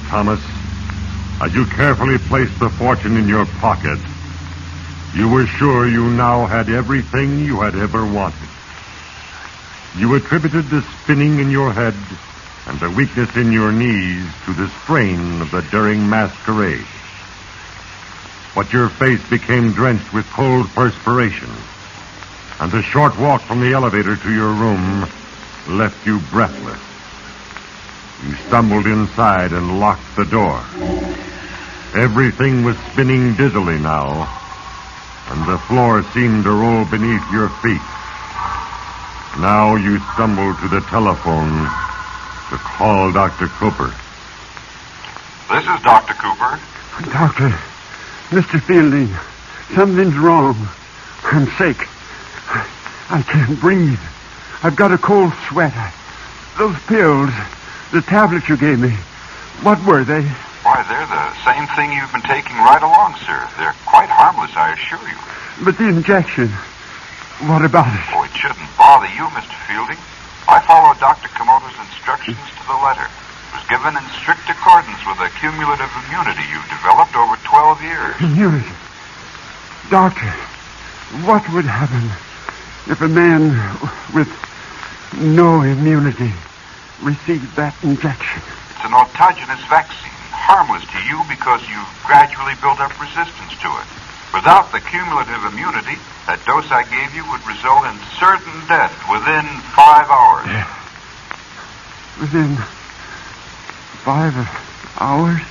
Thomas, as you carefully placed the fortune in your pocket, you were sure you now had everything you had ever wanted. You attributed the spinning in your head and the weakness in your knees to the strain of the daring masquerade. But your face became drenched with cold perspiration, and the short walk from the elevator to your room left you breathless. You stumbled inside and locked the door. Everything was spinning dizzily now, and the floor seemed to roll beneath your feet. Now you stumbled to the telephone to call Dr. Cooper. This is Dr. Cooper. Doctor, Mr. Fielding, something's wrong. I'm sick. I can't breathe. I've got a cold sweat. Those pills, the tablets you gave me, what were they? Why, they're the same thing you've been taking right along, sir. They're quite harmless, I assure you. But the injection, what about it? Oh, it shouldn't bother you, Mr. Fielding. I followed Dr. Komodo's instructions to the letter. It was given in strict accordance with the cumulative immunity you've developed over 12 years. Immunity? Doctor, what would happen if a man with no immunity received that injection? It's an autogenous vaccine, harmless to you because you've gradually built up resistance to it. Without the cumulative immunity, that dose I gave you would result in certain death within 5 hours. Within 5 hours?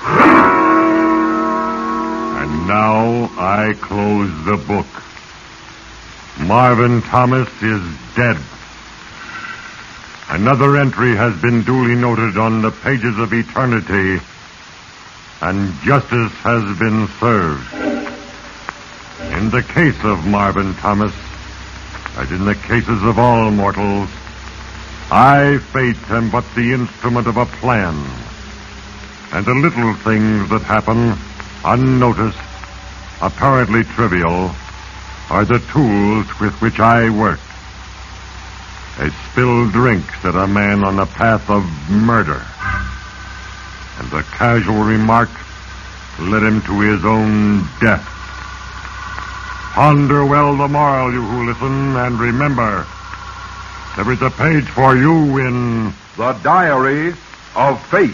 And now I close the book. Marvin Thomas is dead. Another entry has been duly noted on the pages of eternity, and justice has been served. In the case of Marvin Thomas, as in the cases of all mortals, I, fate, am but the instrument of a plan. And the little things that happen, unnoticed, apparently trivial, are the tools with which I work. A spilled drink set a man on the path of murder, and a casual remark led him to his own death. Ponder well the moral, you who listen, and remember, there is a page for you in The Diary of Fate.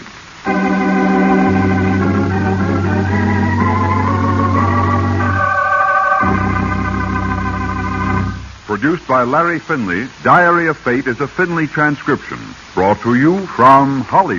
Produced by Larry Finley, Diary of Fate is a Finley transcription, brought to you from Hollywood.